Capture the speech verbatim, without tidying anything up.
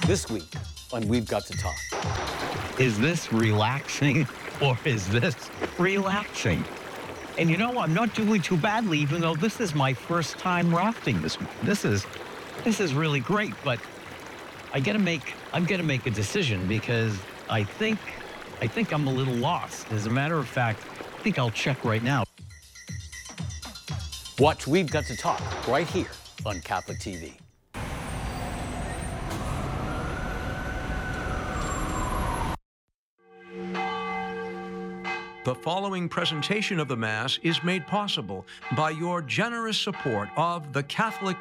This week on We've Got to Talk. Is this relaxing or is this relaxing? And you know, I'm not doing too badly, even though this is my first time rafting this week. This is, this is really great, but I gotta make, I'm gonna make a decision because I think, I think I'm a little lost. As a matter of fact, I think I'll check right now. Watch We've Got to Talk right here on Catholic T V. The following presentation of the Mass is made possible by your generous support of the Catholic